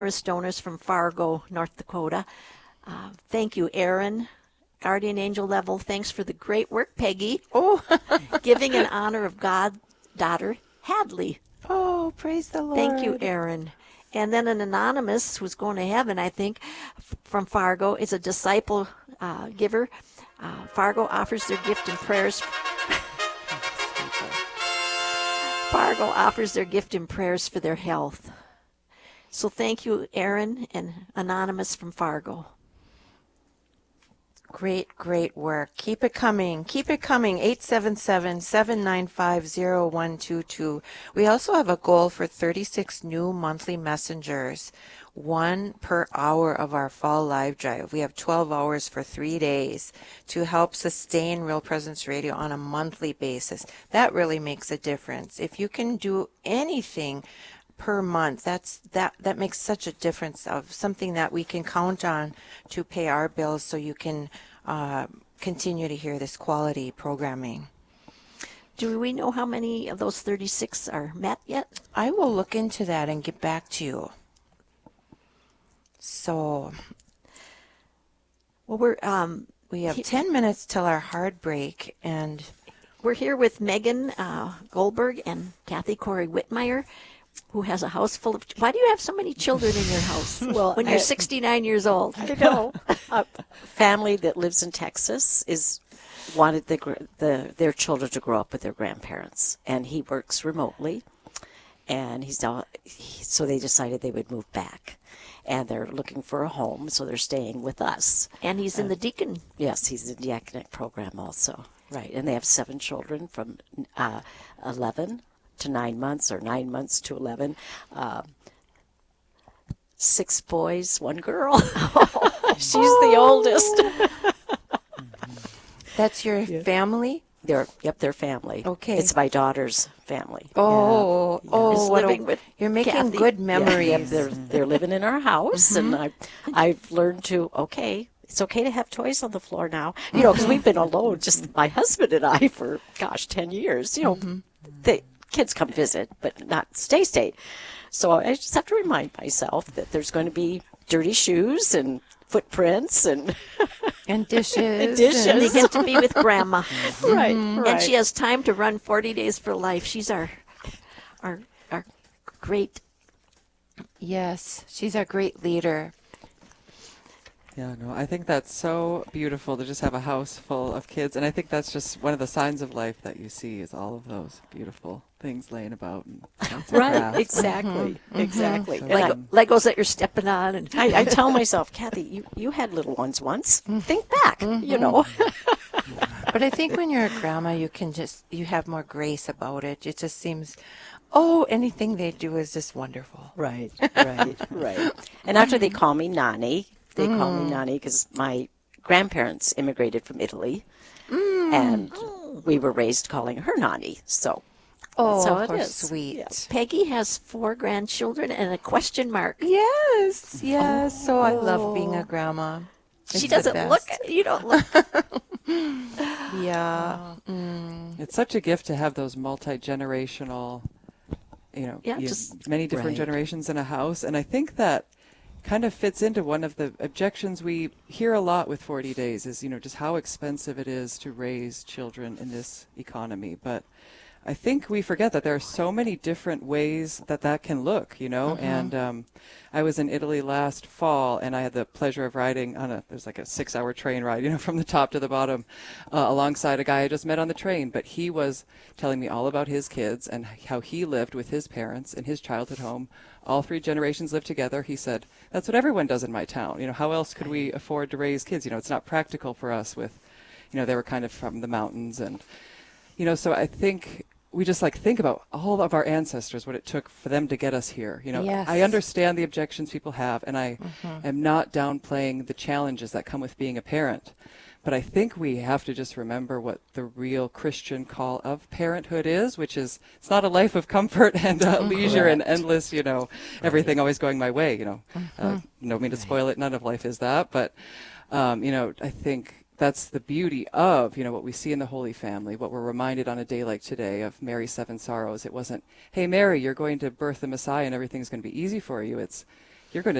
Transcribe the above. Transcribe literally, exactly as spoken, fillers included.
donors from Fargo, North Dakota. Uh, thank you, Aaron. Guardian Angel level, thanks for the great work, Peggy. Oh, Giving in honor of God, daughter Hadley. oh, praise the Lord. Thank you, Aaron. And then an anonymous who's going to heaven, I think, f- from Fargo, is a disciple uh, giver. Uh, Fargo offers their gift and prayers. Fargo offers their gift and prayers for their health. So thank you, Aaron and anonymous from Fargo. Great, great work. Keep it coming. Keep it coming. eight seven seven, seven nine five, zero one two two. We also have a goal for thirty-six new monthly messengers, one per hour of our fall live drive. We have twelve hours for three days to help sustain Real Presence Radio on a monthly basis. That really makes a difference. If you can do anything per month, that's that that makes such a difference, of something that we can count on to pay our bills, so you can uh, continue to hear this quality programming. Do we know how many of those thirty-six are met yet? I will look into that and get back to you. So Well, we're um, we have he- ten minutes till our hard break, and we're here with Megan uh, Goldberg and Kathy Corey Whitmire, who has a house full of. Why do you have so many children in your house? Well, when you're I- sixty-nine years old. I know. A family that lives in Texas is wanted the, gr- the their children to grow up with their grandparents, and he works remotely, and he's now he, so they decided they would move back, and they're looking for a home, so they're staying with us. And he's in the deacon. Yes, he's in the diaconic program also, right? And they have seven children from uh, eleven to nine months, or nine months to eleven. Um, six boys, one girl. She's the oldest. that's your family? They're yep, their family. Okay. It's my daughter's family. Oh, Yeah. oh, Is what a- living with you're making Kathy. good Yeah, memories. yep, they're they're living in our house, and I I've learned to okay. It's okay to have toys on the floor now, you know, because we've been alone, just my husband and I, for gosh, ten years. You know, the kids come visit, but not stay stay. So I just have to remind myself that there's going to be dirty shoes and footprints and and dishes. And dishes. And they get to be with Grandma. right, And she has time to run forty days for life. She's our, our, our great. Yes, she's a great leader. Yeah, no, I think that's so beautiful to just have a house full of kids. And I think that's just one of the signs of life that you see, is all of those beautiful things laying about. And lots of right, crafts. exactly, exactly. So, And I- um, Legos that you're stepping on. And I, I tell myself, Kathy, you, you had little ones once. Think back, you know. But I think when you're a grandma, you can just, you have more grace about it. It just seems, oh, anything they do is just wonderful. Right, right, right. And after they call me Nani, they call me Nani because my grandparents immigrated from Italy, and we were raised calling her Nani. So Oh, that's how it how is. sweet. Yeah. Peggy has four grandchildren and a question mark. Yes, yes. So I love being a grandma. She It's the doesn't look, best. you don't look. Yeah. It's such a gift to have those multi-generational, you know, Yeah, you- just- many different Right. generations in a house. And I think that kind of fits into one of the objections we hear a lot with forty days is, you know, just how expensive it is to raise children in this economy. But I think we forget that there are so many different ways that that can look, you know. And um, I was in Italy last fall, and I had the pleasure of riding on a, there's like a six-hour train ride, you know, from the top to the bottom, uh, alongside a guy I just met on the train. But he was telling me all about his kids and how he lived with his parents in his childhood home. All three generations lived together. He said, that's what everyone does in my town. You know, how else could we afford to raise kids? You know, it's not practical for us with, you know, they were kind of from the mountains. And, you know, so I think we just like think about all of our ancestors, what it took for them to get us here. You know, Yes. I understand the objections people have, and I am not downplaying the challenges that come with being a parent. But I think we have to just remember what the real Christian call of parenthood is, which is it's not a life of comfort and uh, leisure and endless, you know, everything always going my way, you know. Uh, no mean to spoil it, none of life is that. But, um, you know, I think that's the beauty of, you know, what we see in the Holy Family, what we're reminded on a day like today of Mary's seven sorrows. It wasn't, hey, Mary, you're going to birth the Messiah and everything's going to be easy for you. It's, you're going to